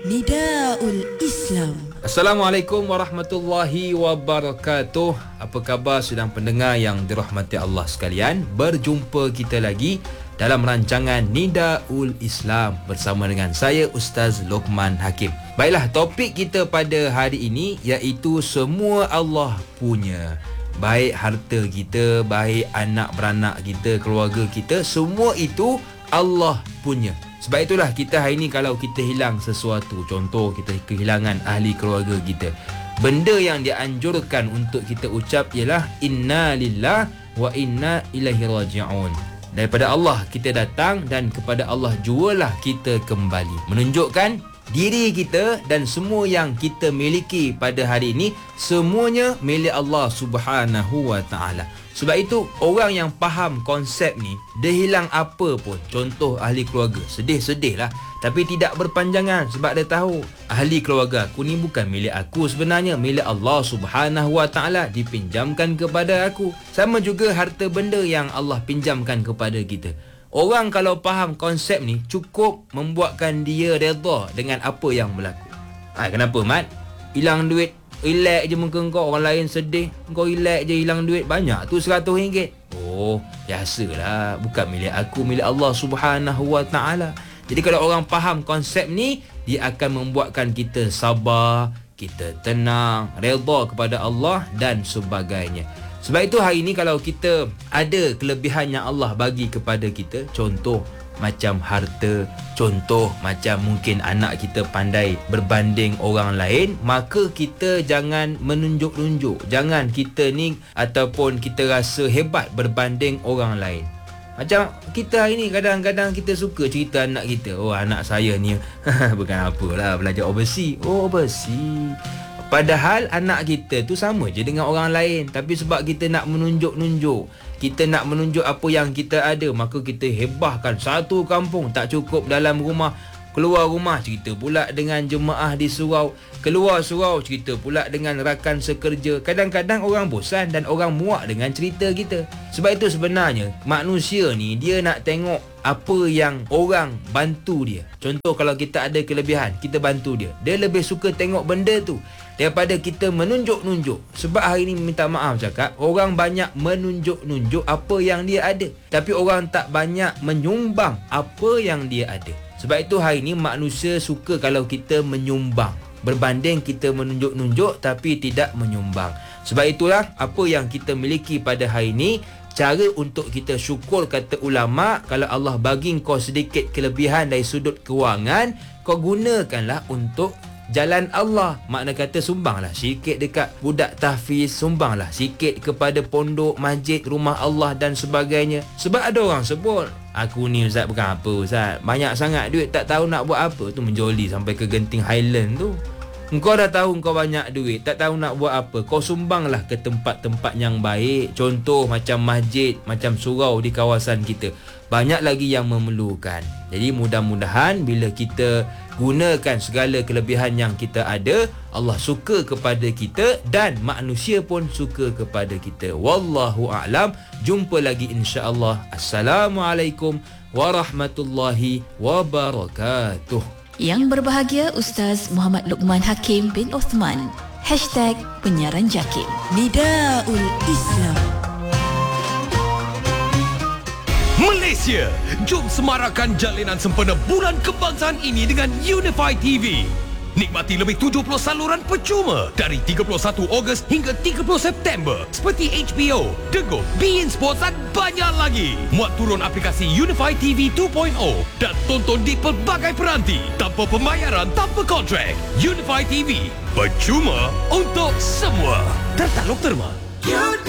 Nidaul Islam. Assalamualaikum warahmatullahi wabarakatuh. Apa khabar sedang pendengar yang dirahmati Allah sekalian? Berjumpa kita lagi dalam rancangan Nidaul Islam bersama dengan saya Ustaz Luqman Hakim. Baiklah, topik kita pada hari ini iaitu semua Allah punya. Baik harta kita, baik anak beranak kita, keluarga kita, semua itu Allah punya. Sebab itulah kita hari ni kalau kita hilang sesuatu, contoh kita kehilangan ahli keluarga kita, benda yang dianjurkan untuk kita ucap ialah Inna lillah wa inna ilaihi raji'un. Daripada Allah kita datang dan kepada Allah jualah kita kembali. Menunjukkan diri kita dan semua yang kita miliki pada hari ini semuanya milik Allah Subhanahu wa taala. Sebab itu orang yang faham konsep ni, dia hilang apa pun, contoh ahli keluarga, sedih-sedih lah, tapi tidak berpanjangan sebab dia tahu ahli keluarga aku ni bukan milik aku sebenarnya, milik Allah Subhanahu wa taala, dipinjamkan kepada aku. Sama juga harta benda yang Allah pinjamkan kepada kita. Orang kalau faham konsep ni cukup membuatkan dia redha dengan apa yang berlaku. Kenapa Mat? Hilang duit, relax je muka kau, orang lain sedih, kau relax je hilang duit, banyak tu RM100. Oh, biasalah, bukan milik aku, milik Allah Subhanahu wa taala. Jadi kalau orang faham konsep ni, dia akan membuatkan kita sabar, kita tenang, redha kepada Allah dan sebagainya. Sebab itu hari ni kalau kita ada kelebihan yang Allah bagi kepada kita, contoh macam harta, contoh macam mungkin anak kita pandai berbanding orang lain, maka kita jangan menunjuk-nunjuk. Jangan kita ni ataupun kita rasa hebat berbanding orang lain. Macam kita hari ni kadang-kadang kita suka cerita anak kita, oh anak saya ni bukan apalah, belajar overseas. Oh overseas. Padahal anak kita tu sama je dengan orang lain, tapi sebab kita nak menunjuk-nunjuk, kita nak menunjuk apa yang kita ada, maka kita hebahkan satu kampung. Tak cukup dalam rumah, keluar rumah cerita pula dengan jemaah di surau, keluar surau cerita pula dengan rakan sekerja. Kadang-kadang orang bosan dan orang muak dengan cerita kita. Sebab itu sebenarnya manusia ni dia nak tengok apa yang orang bantu dia. Contoh kalau kita ada kelebihan, kita bantu dia, dia lebih suka tengok benda tu daripada kita menunjuk-nunjuk. Sebab hari ni minta maaf cakap, orang banyak menunjuk-nunjuk apa yang dia ada, tapi orang tak banyak menyumbang apa yang dia ada. Sebab itu hari ni manusia suka kalau kita menyumbang berbanding kita menunjuk-nunjuk tapi tidak menyumbang. Sebab itulah apa yang kita miliki pada hari ni, cara untuk kita syukur, kata ulama, kalau Allah bagi kau sedikit kelebihan dari sudut kewangan, kau gunakanlah untuk jalan Allah. Makna kata sumbanglah sikit dekat budak tahfiz, sumbanglah sikit kepada pondok, masjid, rumah Allah dan sebagainya. Sebab ada orang sebut, aku ni Ustaz bukan apa Ustaz, banyak sangat duit tak tahu nak buat apa. Tu menjoli sampai ke Genting Highland tu. Engkau dah tahu engkau banyak duit, tak tahu nak buat apa, kau sumbanglah ke tempat-tempat yang baik. Contoh macam masjid, macam surau di kawasan kita. Banyak lagi yang memerlukan. Jadi mudah-mudahan bila kita gunakan segala kelebihan yang kita ada, Allah suka kepada kita dan manusia pun suka kepada kita. Wallahu a'lam. Jumpa lagi insya-Allah. Assalamualaikum warahmatullahi wabarakatuh. Yang berbahagia Ustaz Muhammad Luqman Hakim bin Osman. #Penyiaran Jakim. Nidaul Islam. Malaysia, jom semarakkan jalinan sempena Bulan Kebangsaan ini dengan Unify TV. Nikmati lebih 70 saluran percuma dari 31 Ogos hingga 30 September seperti HBO, The Go, beIN Sports dan banyak lagi. Muat turun aplikasi Unify TV 2.0 dan tonton di pelbagai peranti tanpa pembayaran, tanpa kontrak. Unify TV, percuma untuk semua. Tertaluk terma.